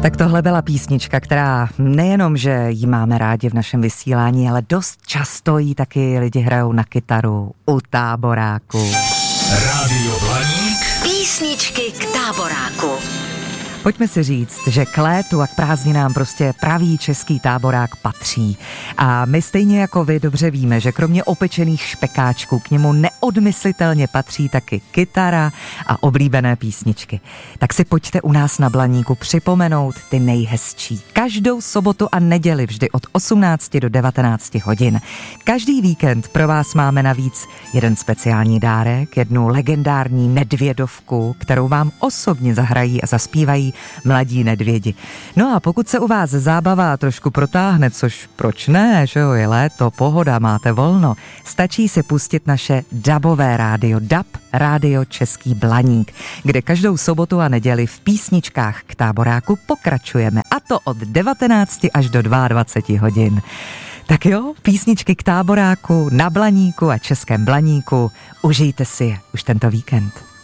Tak tohle byla písnička, která nejenom, že ji máme rádi v našem vysílání, ale dost často ji taky lidi hrajou na kytaru u táboráku. Rádio Blaník. Písničky k táboráku. Pojďme si říct, že k létu a k prázdninám prostě pravý český táborák patří. A my stejně jako vy dobře víme, že kromě opečených špekáčků k němu neodmyslitelně patří taky kytara a oblíbené písničky. Tak si pojďte u nás na Blaníku připomenout ty nejhezčí. Každou sobotu a neděli vždy od 18 do 19 hodin. Každý víkend pro vás máme navíc jeden speciální dárek, jednu legendární nedvědovku, kterou vám osobně zahrají a zaspívají Mladí nedvědi. No a pokud se u vás zábava trošku protáhne, což proč ne, že jo, je léto, pohoda, máte volno, stačí si pustit naše dabové rádio, DAB Rádio Český Blaník, kde každou sobotu a neděli v písničkách k táboráku pokračujeme, a to od 19 až do 22 hodin. Tak jo, písničky k táboráku na Blaníku a Českém Blaníku, užijte si je už tento víkend.